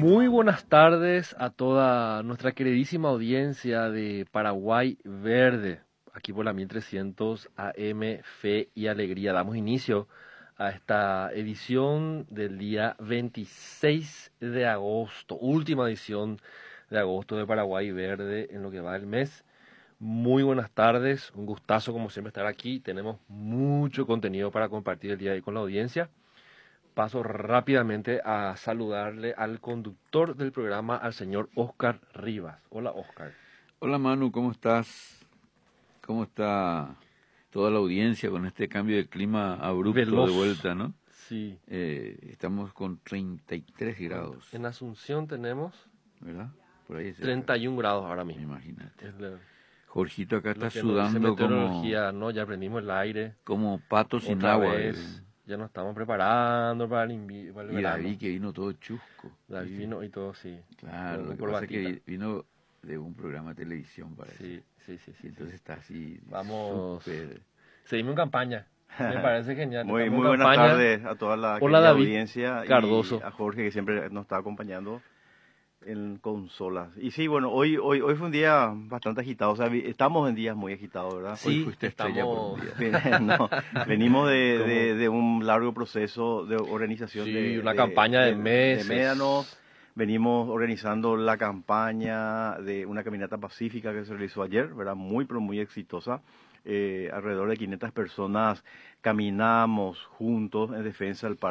Muy buenas tardes a toda nuestra queridísima audiencia de Paraguay Verde, aquí por la 1300 AM Fe y Alegría. Damos inicio a esta edición del día 26 de agosto, última edición de agosto de Paraguay Verde en lo que va del mes. Muy buenas tardes, un gustazo como siempre estar aquí. Tenemos mucho contenido para compartir el día de hoy con la audiencia. Paso rápidamente a saludarle al conductor del programa, al señor Oscar Rivas. Hola, Oscar. Hola Manu, ¿cómo estás? ¿Cómo está toda la audiencia con este cambio de clima abrupto Veloz. de vuelta, ¿no? Sí. Estamos con 33 grados, En Asunción tenemos ¿verdad? Por ahí cerca. 31 grados ahora mismo. Imagínate. Es lo Jorgito acá está que nos dice sudando como, meteorología, ¿no? Ya prendimos el aire. como pato sin Otra agua. vez. Ya nos estamos preparando para el Y verano. David que vino todo chusco. David ¿viste? vino y todo, sí. Claro, Con lo que pasa es corbatita. que vino de un programa de televisión, parece. Sí. Y entonces está así Vamos. súper... Seguimos en campaña. Me parece genial. Muy Estamos en buenas campaña. tardes a toda la Hola, querida David audiencia Cardoso. y a Jorge que siempre nos está acompañando en consolas. Y sí, bueno, hoy fue un día bastante agitado, o sea, estamos en días muy agitados, ¿verdad? Hoy Sí, fuiste estrella por un estamos... día. No, venimos de un largo proceso de organización Sí, una campaña de meses. de médanos. Venimos organizando la campaña de una caminata pacífica que se realizó ayer, ¿verdad? Muy, pero muy exitosa. Alrededor de 500 personas caminamos juntos en defensa del parque.